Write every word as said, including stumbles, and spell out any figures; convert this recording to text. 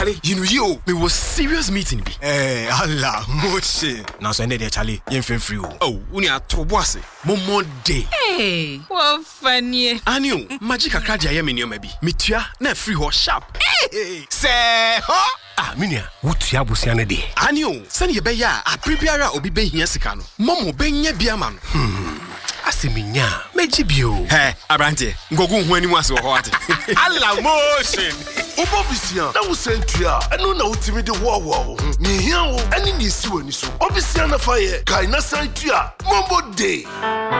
Charlie, you know you, me was serious meeting be. Eh, Allah, moche. Now send it Charlie, you feel free. Oh, we are to boss. Momo day. Hey, what funny. Anio, magic a card I am in your maybe. Mitua, na free or sharp. Hey, say, huh? Ah, minia, what ya busiane de? Anio, send your beya, a prepare obi be here sikano. Momo benye biaman. Hmm. Asiminya, mejibio. Hey, Abrante, go go when you was what? Allah motion. Obobisia, na wo sentua, eno na utimi de wo wo. Ni hia wo, ani ni si wani so. Obisia na fa ye, kai na sentua. Mombo day.